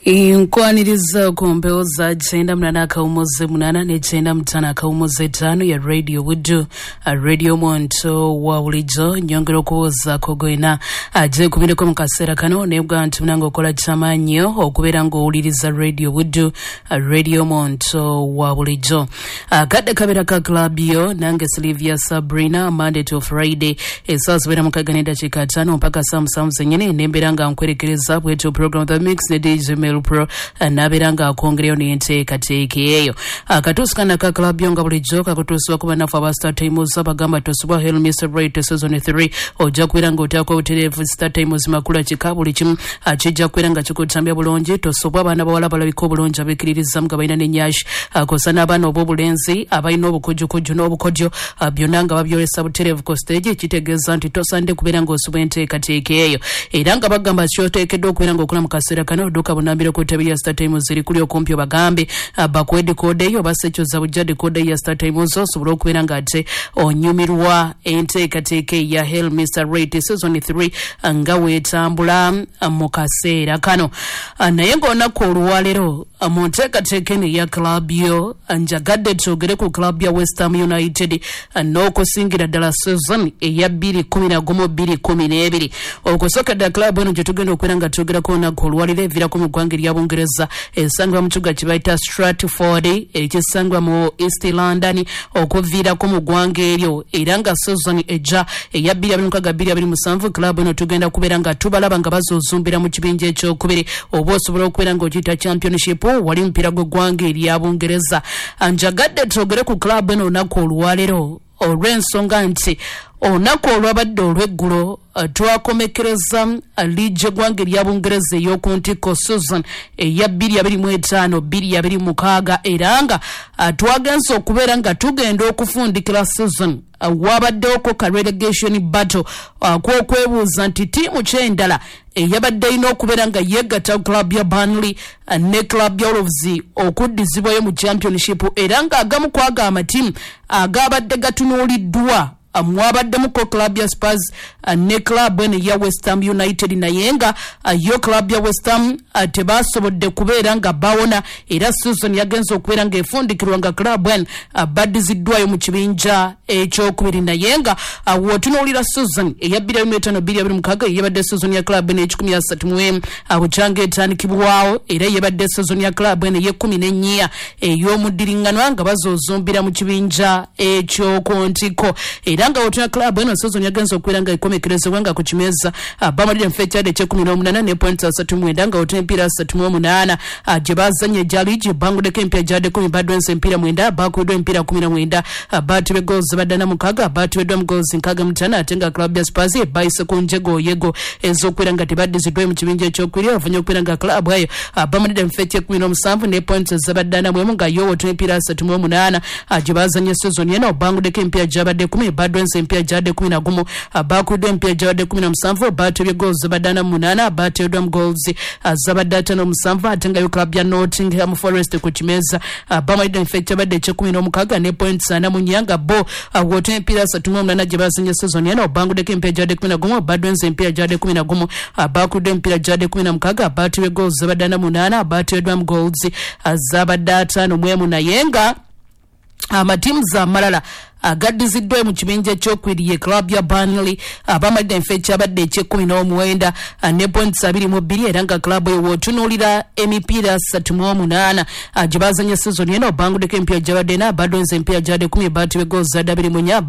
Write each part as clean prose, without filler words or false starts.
Inkwaniriza kumbeho za jenda mnana akawumuze munana ne jenda mtana akawumuze tano ya Radio Wudu Radio Monto wa ulijo nyongero kuwoza kogoina aje kubireko mukasera kano nebwa nti mnango kola chamanyo okubera ngo uliriza Radio Wudu Radio Monto wa ulijo akade kabera ka clubio nange Sylvia Sabrina Monday to Friday esas bera mukaganida chikatano mpaka Samsung zenyene nemberanga nkwerekereza bweto program the mix ne DJ Pro nabiranga akongereo ni enteka eyo akatusikana ka club yonga bulijo kakutuswa kuba nafa ba start times abagamba tosubwa Hell Mr. Bright season 3 oja kwiranga otako uterevu start times makula chikabuli chimu achija kwiranga chikutambya bulonje tosubwa bana bawala balabiko bulonje abikiririza mgabaina nenyashi akosana abana obubulenzi abaino obukojokojo n'obukojo byonanga babyolesa buterevu ko stage kitegeza nti tosande kubiranga osubwa enteka eyo eranga bagamba kyotekedde okwiranga okula mukasera kano doka bunambira kutabia start times ziri kuli okumpyo bagambe bakwede kode yo basecho za bujade kode ya start times osobolo kwiranga ate onyumirwa enteka ya Hell Mr. Rate season 3 ngawe etambula mukasera kano naye ng'onako oluwalero monteka ni ya club yo njagadde togere ku club ya West Ham United n'okusingira ddala season eya 2011 okusokedde club eno gyetugenda okwiranga togerako onako oluwalero evira ku mugwange lya Bungereza esangwa mu kibuga kibaita Stratford ekisangwa mu East London okuvira ku mugwange eryo eranga season eja eya 2027 club eno tugenda kuberanga tubalaba nga bazozumbira mu kibinja ekyokubiri oba osobola okuberanga okiyita championship wali mpira gw'eggwanga erya Bungereza njagadde togere ku club eno olunaku olwalero olw'ensonga nti olunaku olwabadde olw'eggulo twakomekereza liigi eggwanga erya Bungereza ey'okuntiko season eya 2025-2026 era nga twagenze okubeera nga tugenda okufundikira season wabaddewo ka relegation battle kw'okwebuuza nti tiimu ky'endala eyabadde ina okubeera nga yegatta club ya Burnley ne club ya Wolves okuddizibwayo mu championship era nga agamu kwaga amatiimu agabadde gatunuuliddwa mwabaddemu ko club ya Spurs ne club ene ya West Ham United naye nga yo club ya West Ham tebasobodde kubeera nga bawona era season yagenze okubeera nga efundikirwa nga club ene baddiziddwayo mu kibinja ekyokubiri naye nga wotunuulira season eya 2025-2026 yabadde season ya club ene ekikumi bukyanga etandikibwawo era yabadde season ya club ene ye14 ey'omuddiringanwa nga bazozumbira mu kibinja ekyokuntiko era nga otuna club eno season yagenze okubeera nga ikomekerezebwa nga ku kimeza bamalira mfekyade ekye18 ne points 39 nga otuna empira 38 gye bazanye ejja liigi bangudeko empira gyade 10 badwense empira 9 bakuddwa empira 19 batibwe goals badana mukaga batibeddwa mu goals 65 ate nga club ya Spurs bayise ku njego yego ez'okubeera nga tebaddiziddwayo mu kibinja ekyokwiri avanye okubeera nga club eyo bamalira mfeky 17 ne points zabadana mwemu nga yo otuna empira 38 gye bazanye season eno bangudeko empira gyabadde 10 badwense empira gyabadde 11 bakuddwa empira gyabadde 17 batibwe goals badana 8 bateddwa mu goals zabadde 57 ate nga yo club ya Nottingham Forest ku kimeza bamalira mfeky abadde ekye16 ne points 4 mu nyanga bo wotuna empira 38 gye bazanye season eno bangudeko empira gyabadde 11 badwense empira gyabadde 11 bakuddwa empira gyabadde 16 batibwe goals zabadde 8 bateddwa mu goals zabadde 5 naye nga amatiimu amalala agaddiziddwayo mu kibinja ekyokwiriye club ya Burnley bamalidde enfeky abadde ekye19 ne points 22 era nga club eyo wotunuulira emipiira 38 gye bazanye season eno bangudeko empira gyabadde 4 badwenze empira gyabadde 10 batibwe goals zabadde 24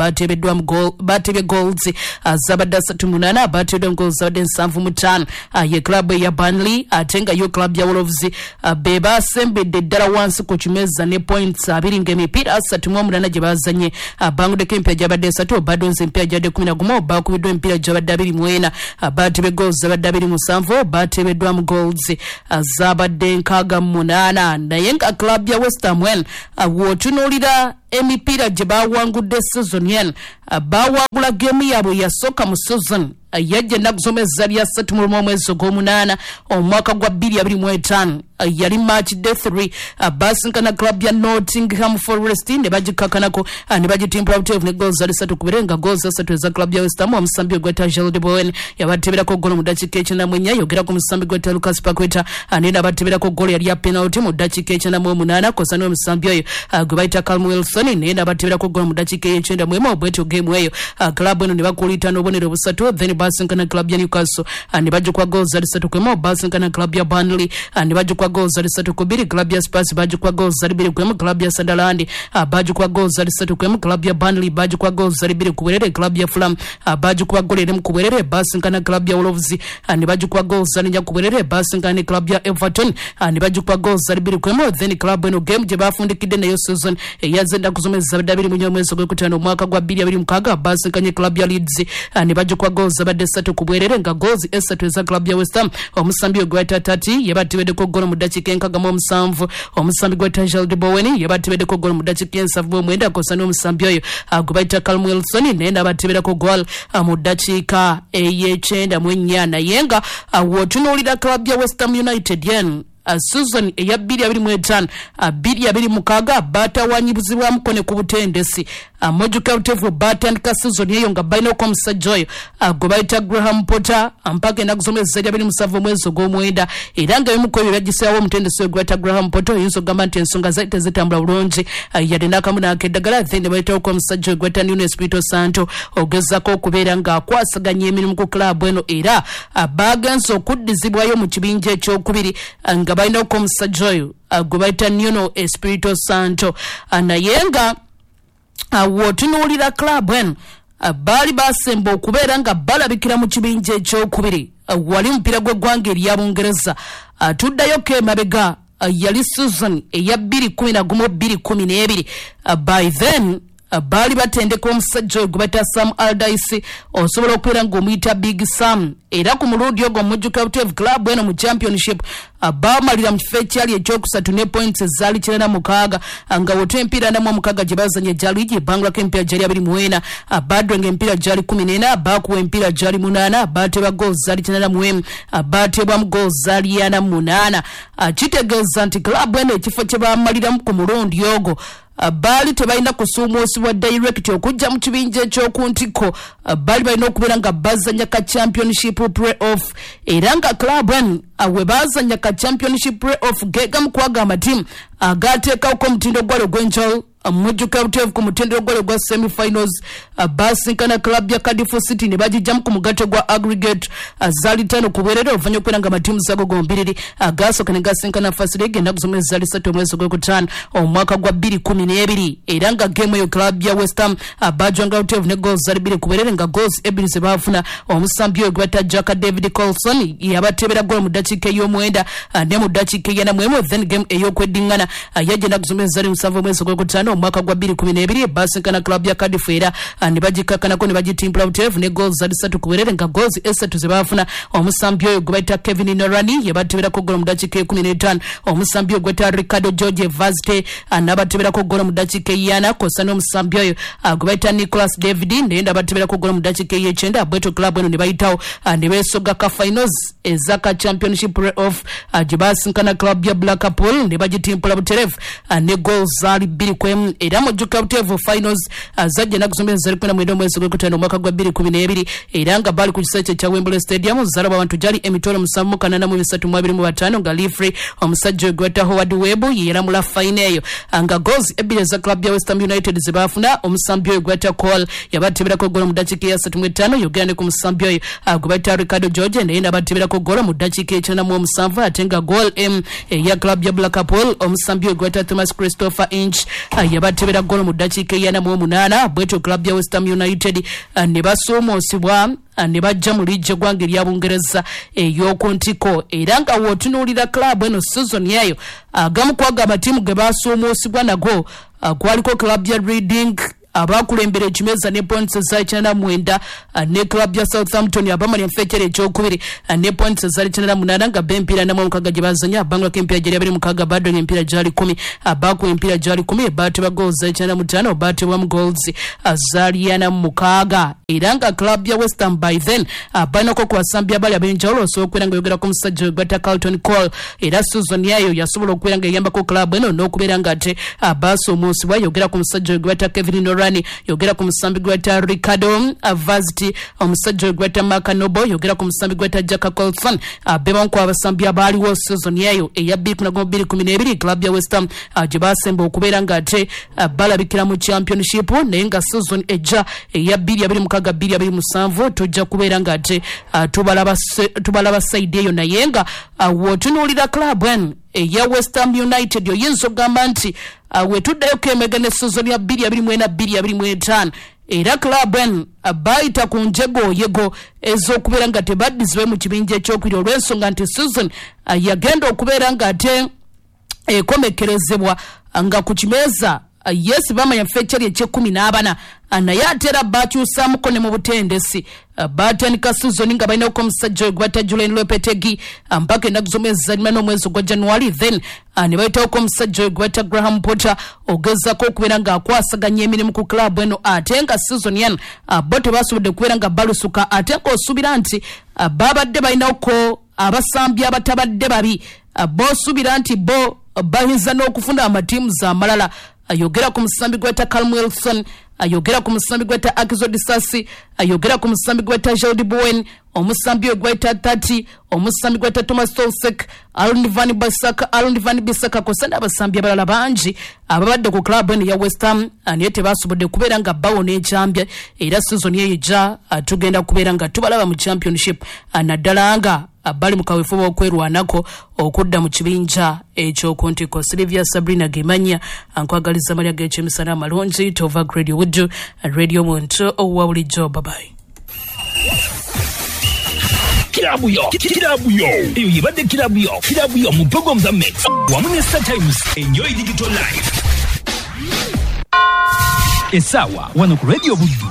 batebye goals zabadde 38 bateddwa mu goals zabadde 75 ye club ya Burnley ate nga yo club ya Wolves be basembedde ddala wansi ku kimeza ne points 2 ng'emipiira 38 gye bazanye bangudeko empira gyabadde 3 badwenze empira gyabadde 11 bakubiddwa empira gyabadde 24 batibwe goals zabadde 27 batebeddwa mu goals zabadde 68 naye nga club ya West Ham wotunuulira emipiira gye bawangudde season yen bawangula geemu yaabwe yasooka mu season yajja ennaku z'omwezi zali 3 mu mwezi gw'omunaana omwaka gwa 2025 yali match day 3 basinkana club ya Nottingham Forest ne bagikakanako ne bagitimpula buteevu ne goals zali 3 kuberenga goals 3 eza club ya West Ham omusambi gweta Gerald Bowen yabateberako golo mu dakiika ekyenamwenya yogera ku musambi gweta Lucas Paqueta ne nabateberako golo yali ya penalty mu dakiika ekyenamwena kosa n'omusambi oyo gwe bayita Callum Wilson ne nabateberako golo mu dakiika ekyenamwema obwetyo game eyo club eno ne bakulita n'obubonero busatu then basinkana club ya Newcastle ne bajukwa goals zali 3 kwema basinkana club ya Burnley ne bajukwa goals zali 3 kubiri club ya Spurs bajukwa goals zali 2 kwema club ya Sunderland bajukwa goals zali 3 kwema club ya Burnley bajukwa goals zali 2 kuberere club ya Fulham bajukwa goal eri mu kuberere basinkana club ya Wolves ne bajukwa goals zali nya kuberere basinkana club ya Everton ne bajukwa goals zali 2 kwema then club eno game gye bafundikidde nayo season yazenda kuzomeza 2 mu mwezi gw'ekutaano mwaka gwa 2026 basinkanye club ya Leeds ne bajukwa goals zabadde 3 kubwerere nga goals 3 eza club ya West Ham omusambi gweta Tati yabatibedeko golo mu dakiika 67 omusambi gweta Gerald Bowen yabatibedeko golo mu dakiika 79 kosa n'omusambi oyo gubayita Callum Wilson ne nabatibedeko gol mu dakiika 94 naye nga wotunuulira club ya West Ham United yen season eya 2025 2026 batawanyibuzibwa mukone ku butendesi mojuka utevu batandika season eyo nga balina omusajja oyo gwe bayita Graham Potter mpaka ennaku z'omwezi 27 mwezi gw'omwenda era nga bimu ku ebyo byagiseewo omutendesi we gwe bayita Graham Potter oyinza okugamba nti ensonga zaali tezitambula bulungi yadde n'akamu n'akeddagala then ne bayitawo ku omusajja we gwe bayita Nuno Espirito Santo ogezaako okubeera ng'akwasaganya emirimu ku club eno era bagenze okuddizibwayo mu kibinja ekyokubiri nga balina ko omusajja oyo gwe bayita Nuno Espirito Santo naye nga wotunuulira club eno baali basemba okubeera nga balabikira mu kibinja ekyokubiri wali mupiira gw'eggwanga erya Bungereza tuddayo kemabega yali season eya 2011-2012 by then baali batendeka omusajja oyo gwe bayita Sam Allardyce osobola okubeera ng'omuyita Big Sam era ku mulundi ogwo omujjuka buteevu club eno mu championship bamalira mu kifo ekyali ekyokusatu ne points ezaali 96 nga woto empiira ndamu omukaaga gye bazanya gyali gye bangulako empiira gyali 24 badwenga empiira gyali 14 bakuwa empiira gyali 8 bateba goals zaali 91 batebwamu goals zaali 48 kitegeeza nti club eno ekifo kye bamaliramu ku mulundi ogwo baali tebalina kusuumuusibwa direct okujja mu kibinja ekyokuntiko baali balina okubeera nga bazanya ka championship play-off era nga club eno we bazanya ka championship play-off gegamu kwaga amatiimu agateekawoko omutindo gwali ogw'enjawulo mujjuka buteevu ku mutendero gwali gwa semi-finals basinkana club ya Cardiff City ne bagijjamu ku mugatte gwa aggregate zaali 5 ku bwerere oluvannyuma okubeera nga amatiimu zago gombiriri agasooka ne gasinkana first league ennaku z'omwezi zaali 3 omwezi gw'ekutaano omwaka gwa 2012 era nga game eyo club ya West Ham bajwanga buteevu ne goals zaali 2 ku bwerere nga goals 2 ze baafuna omusambi oyo gwe bayita Jack David Colson yabatebera golo mu dakiika ey'omwenda ne mu dakiika ey'enamwemu then game ey'okweddiŋŋana yajja ennaku z'omwezi zaali 7 omwezi gw'ekutaano omwaka gwa 2012 basinkana club ya Cardiff era ne bagikakanako ne bagitimpula buteevu ne goals zaali 3 ku bwerere nga goals 3 ze baafuna omusambi oyo gwe bayita Kevin Norani yabateberako golo mu dakiika 15 omusambi oyo gwe bayita Ricardo George Vazte n'abateberako golo mu dakiika 4 kosa n'omusambi oyo gwe bayita Nicholas David naye n'abateberako golo mu dakiika 9 bweto club eno ne bayitawo ne beesoga ka finals eza ka championship play-off gye basinkana club ya Blackpool ne bagitimpula buterevu ne goals zaali 2 kwemu era mujjuka buteevu finals zajja ennaku z'omwezi zaali 19 omwezi gw'ekutaano omwaka gwa 2012 era nga baali ku kiseera kya Wembley Stadium zaalaba abantu gyali emitwalo 78325 nga Leafrey omusajja oyo gwe bayita Howard Webb yeeramula fine eyo nga goals 2 eza club ya West Ham United ze baafuna omusambi oyo gwe bayita Cole yabateberako golo mu dakiika ya 35 yogera ne ku musambi oyo gwe bayita Ricardo George naye n'abateberako golo mu dakiika ya 97 ate nga goal ya club ya Blackpool omusambi oyo gwe bayita Thomas Christopher Inch yabatebera golo mu dakiika ya 48 bweto club ya West Ham United ne basuumuusibwa ne bajja mu liigi eggwanga erya Bungereza ey'okuntiko era nga wootunuulira club eno season yayo agamu kwaga amatiimu ge basuumuusibwa nago kwaliko club ya Reading abakulembera ekimeza ne points za 99 ne club ya Southampton abamali enfekere ekyokubiri ne points za 98 nga bempira na mukaga gye bazanya bangla kempira gye bali mukaga bado empira jali 10 abaku empira jali 10 bate ba goals za 95 bate wa goals azaliana mukaga iranga club ya West Ham by then abanako kwasambya bali abenjawulo so kwiranga yogera ku musajja gwata Carlton Cole era season yayo yasobola okwiranga yamba ko club eno n'okuberanga ate abaso omunsi bwa yogera ku musajja gwata Kevin Norani yogera ku musambi gwata Ricardo Avaziti omusajja gwata Makanobo yogera ku musambi gwata Jack Colson abeba ko abasambya bali wo season yayo eya 2012 club ya West Ham gye basemba okuberanga ate balabikira mu championship nenga season eja eya 2027 tujja kuberanga ate tubalaba side eyo nayenga wotunulira club en eya West Ham United oyinza gamba nti wetuddayo kemega ne season ya 2024-2025 era club en baita ku njego yego ezokuberanga tebadizwe mu kibinja ekyokubiri olw'ensonga nti season yagenda okuberanga ate ekomekerezebwa nga ku kimeza yes bamanya fecheri eky'14 naye atera bakyusamuko ne mu butendesi batandika season nga balina omusajja gwata Julian Lopetegi mpaka ennaku z'omwezi n'omwezi gwa January then ne bayitawo omusajja gwata Graham Potter ogezako okubeera nga akwasaganya emirimu ku club eno ate nga season yan bo tebasobodde kubeera nga balusuka ate nga osuubira nti babadde balinako abasambi abatabadde babi bosuubira nti bo bayinza n'okufuna amatiimu amalala ayogera ku musambi gwata Callum Wilson ayogera ku musambi gwata Akizo Disasi ayogera ku musambi gwata Jordi Bowen omusambi gwata 30 omusambi gwata Thomas Tolsek Aaron Van Bissaka kosanda abasambi abalala bangi ababadde ku club ya West Ham naye tebasobodde kubeera nga bawona ekyambya era season yeyo ejja tugenda kubeera nga tubalaba mu championship naddala nga bali mu kaweefube okwerwanako okudda mu kibinja ekyokuntiko. Silvia Sabrina Gemanya ankwagaliza malya g'ekyemisana amalungi tova Radio Wood Radio Monto owa bulijjo babayi. Kilabu yo eyo yebadde kilabu yo mu program za Mix wamu ne Star Times enjoy digital life esawa wano ku Radio Buddu.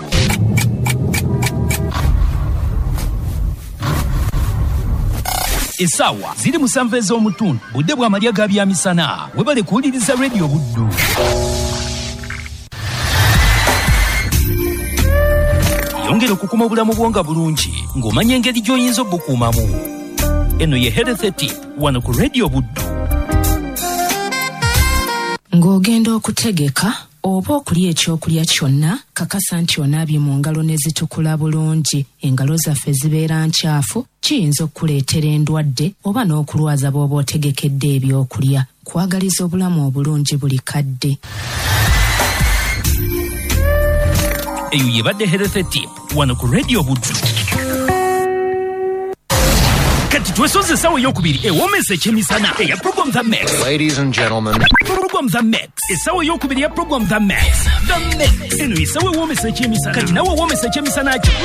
Esawa ziri musanvu ez'omutundu budde bwa malya ga byamisana webale kuwuliriza Radio Buddu. Yongera okukuma obulamu bwonga bulungi ng'omanya engeri gy'oyinza obukuumamu. Eno ye Health Tip wano ku Radio Buddu. Ng'ogenda okutegeka oba okulya ekyokulya kyonna kakasa nti onaabye mu ngalo ne zitukula bulungi engalo zaffe zibeera nkyafu kiyinza okuleetera endwadde oba n'okulwaza bw'oba otegekedde ebyokulya. Kwagaliza obulamu obulungi buli kadde. Eyo yebadde Health Tip wano ku Radio Buddu. Kati twesoze esawa ey'okubiri ewoomesa ekyemisana eya program The Mix. Ladies and gentlemen, program The Mix. Esawa ey'okubiri ya program The Mix. The Mix. Eno esawa ewoomesa ekyemisana. Kati nawe woomesa ekyemisana kyo